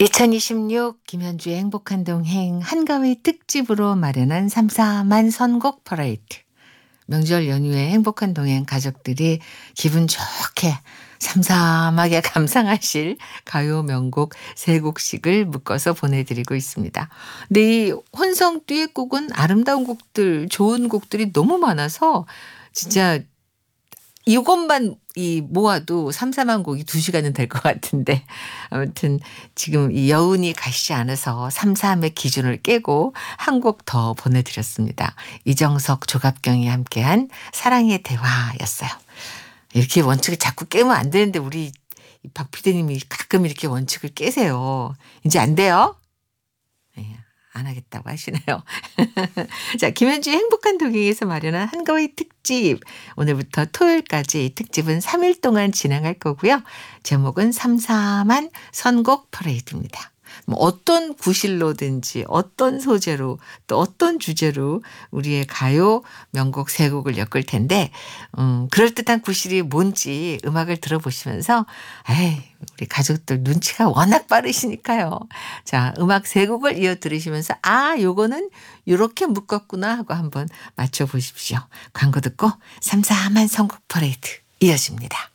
2026 김현주의 행복한 동행 한가위 특집으로 마련한 삼삼한 선곡 퍼레이드. 명절 연휴에 행복한 동행 가족들이 기분 좋게 삼삼하게 감상하실 가요 명곡 세 곡씩을 묶어서 보내드리고 있습니다. 근데 이 혼성 듀엣곡은 아름다운 곡들, 좋은 곡들이 너무 많아서 진짜 이것만 모아도 삼삼한 곡이 2시간은 될 것 같은데 아무튼 지금 이 여운이 가시지 않아서 삼삼의 기준을 깨고 한 곡 더 보내드렸습니다. 이정석 조갑경이 함께한 사랑의 대화였어요. 이렇게 원칙을 자꾸 깨면 안 되는데 우리 박 PD님이 가끔 이렇게 원칙을 깨세요. 이제 안 돼요? 네, 안 하겠다고 하시네요. 자, 김현주의 행복한 동행에서 마련한 한가위 특집. 오늘부터 토요일까지 이 특집은 3일 동안 진행할 거고요. 제목은 삼삼한 선곡 퍼레이드입니다. 뭐 어떤 구실로든지 어떤 소재로 또 어떤 주제로 우리의 가요 명곡 세 곡을 엮을 텐데 그럴듯한 구실이 뭔지 음악을 들어보시면서 에이, 우리 가족들 눈치가 워낙 빠르시니까요. 자, 음악 세 곡을 이어 들으시면서 요거는 요렇게 묶었구나 하고 한번 맞춰보십시오. 광고 듣고 삼삼한 선곡 퍼레이드 이어집니다.